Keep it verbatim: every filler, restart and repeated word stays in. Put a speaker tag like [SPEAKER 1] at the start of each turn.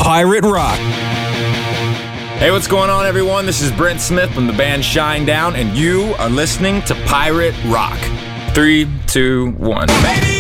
[SPEAKER 1] Pirate Rock.
[SPEAKER 2] Hey, what's going on, everyone? This is Brent Smith from the band Shinedown, and you are listening to Pirate Rock. Three, two, one. Baby!